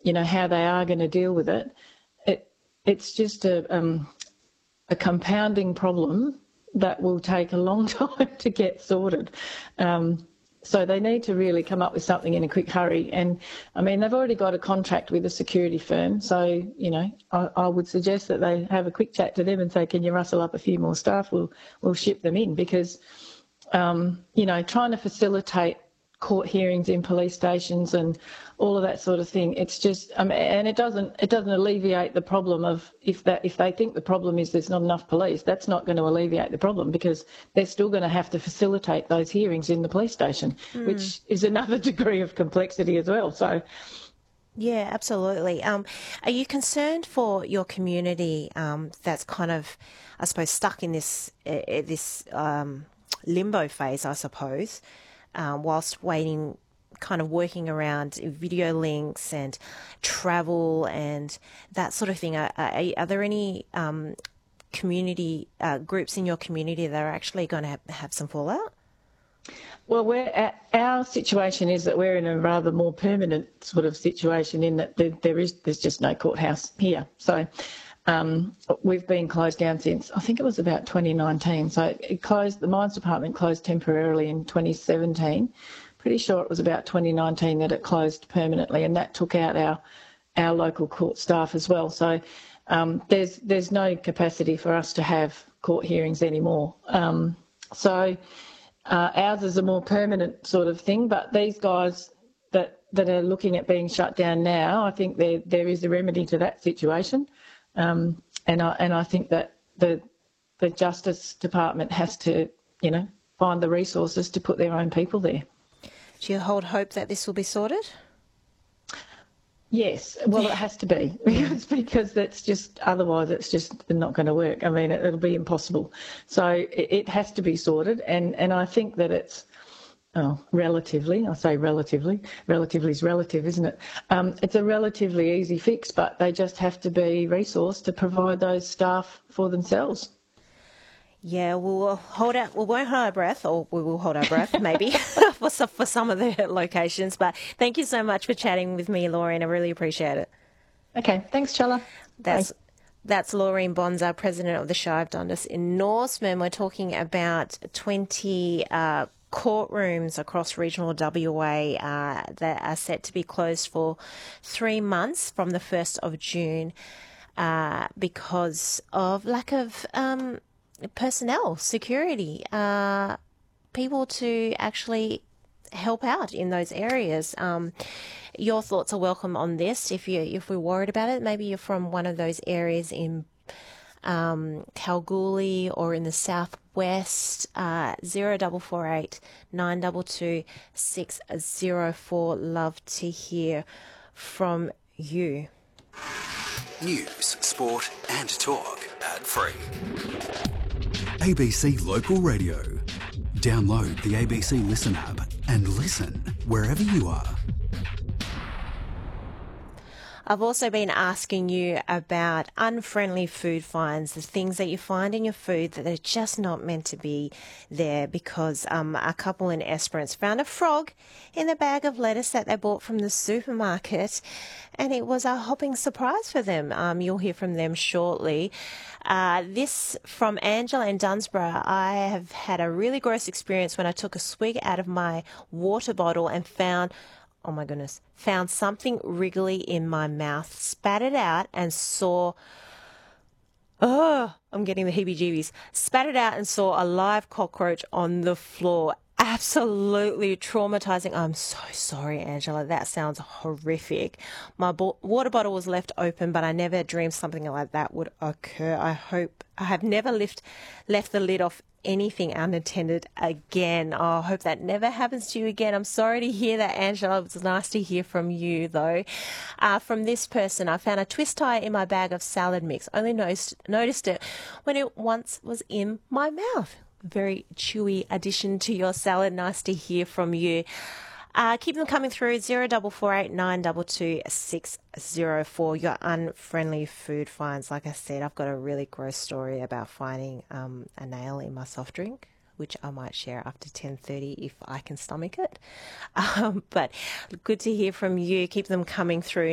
how they are going to deal with it, it's just a compounding problem that will take a long time to get sorted. So they need to really come up with something in a quick hurry. And, I mean, they've already got a contract with a security firm. So, I would suggest that they have a quick chat to them and say, can you rustle up a few more staff? We'll ship them in because, trying to facilitate court hearings in police stations and all of that sort of thing, it's just, and it doesn't alleviate the problem of if they think the problem is there's not enough police, that's not going to alleviate the problem because they're still going to have to facilitate those hearings in the police station, which is another degree of complexity as well. So, yeah, absolutely. Are you concerned for your community that's kind of, I suppose, stuck in this limbo phase, I suppose? Whilst waiting, kind of working around video links and travel and that sort of thing. Are there any community groups in your community that are actually going to have some fallout? Well, our situation is that we're in a rather more permanent sort of situation in that there's just no courthouse here. So we've been closed down since, I think it was about 2019. So it closed, the Mines Department closed temporarily in 2017. Pretty sure it was about 2019 that it closed permanently, and that took out our local court staff as well. So there's no capacity for us to have court hearings anymore. So ours is a more permanent sort of thing, but these guys that are looking at being shut down now, I think there is a remedy to that situation. And I think that the Justice Department has to, find the resources to put their own people there. Do you hold hope that this will be sorted? Yes, well, it has to be because that's just, otherwise it's just not going to work. I mean, it'll be impossible. So it has to be sorted, and I think that it's, relatively, I say relatively is relative, isn't it? It's a relatively easy fix, but they just have to be resourced to provide those staff for themselves. Yeah, we won't hold our breath, or we will hold our breath maybe for some of the locations. But thank you so much for chatting with me, Laureen. I really appreciate it. Okay, thanks, Chella. That's Laureen Bonza, President of the Shire of Dundas in Norseman. We're talking about 20 courtrooms across regional WA that are set to be closed for 3 months from the 1st of June because of lack of personnel, security, people to actually help out in those areas. Your thoughts are welcome on this. If we're worried about it, maybe you're from one of those areas in Kalgoorlie or in the southwest. 0448 922 604. Love to hear from you. News, sport and talk. Ad free. ABC Local Radio. Download the ABC Listen app and listen wherever you are. I've also been asking you about unfriendly food finds, the things that you find in your food that are just not meant to be there, because a couple in Esperance found a frog in a bag of lettuce that they bought from the supermarket, and it was a hopping surprise for them. You'll hear from them shortly. This from Angela in Dunsborough. I have had a really gross experience when I took a swig out of my water bottle and found something wriggly in my mouth, spat it out and saw, I'm getting the heebie-jeebies, spat it out and saw a live cockroach on the floor. Absolutely traumatizing. I'm so sorry, Angela. That sounds horrific. My water bottle was left open, but I never dreamed something like that would occur. I have never left the lid off anything unattended again. I hope that never happens to you again. I'm sorry to hear that, Angela. It was nice to hear from you, though. From this person, I found a twist tie in my bag of salad mix. Only noticed it when it once was in my mouth. Very chewy addition to your salad. Nice to hear from you. Keep them coming through. 0448 922 604. Your unfriendly food finds. Like I said, I've got a really gross story about finding a nail in my soft drink, which I might share after 10:30 if I can stomach it. But good to hear from you. Keep them coming through.